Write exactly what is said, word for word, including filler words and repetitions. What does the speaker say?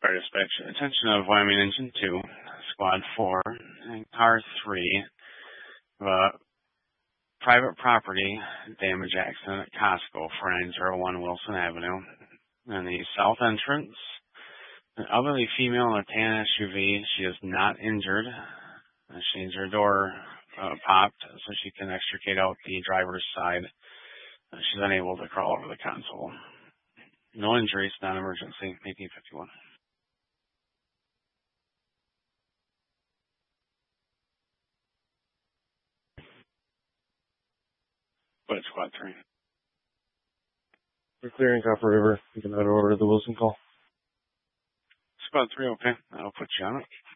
Fire dispatch, attention of Wyoming Engine two, Squad four, and Car three, uh, private property damage accident at Costco for nine oh one Wilson Avenue. And the south entrance, an elderly female in a tan S U V. She is not injured. Uh, She needs her door uh, popped so she can extricate out the driver's side. Uh, she's unable to crawl over the console. No injuries, non-emergency, eighteen fifty-one. But it's Squad three. We're clearing Copper River. You can head over to the Wilson call. Squad three, okay. I'll put you on it.